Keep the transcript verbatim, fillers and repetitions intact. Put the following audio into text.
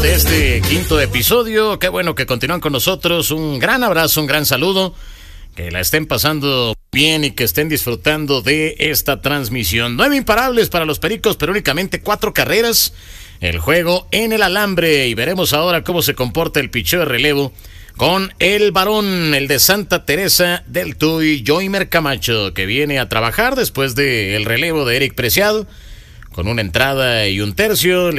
de este quinto episodio. Qué bueno que continúan con nosotros. Un gran abrazo, un gran saludo. Que la estén pasando bien y que estén disfrutando de esta transmisión. Nueve imparables para los Pericos, pero únicamente cuatro carreras. El juego en el alambre. Y veremos ahora cómo se comporta el picheo de relevo con el varón, el de Santa Teresa del Tuy, Joymer Camacho, que viene a trabajar después del relevo de Eric Preciado, con una entrada y un tercio.